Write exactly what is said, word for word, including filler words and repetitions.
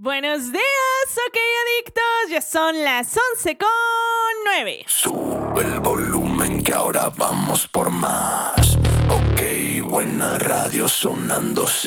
Buenos días, ok adictos, ya son las once con nueve. Sube el volumen que ahora vamos por más. Ok, buena radio sonando.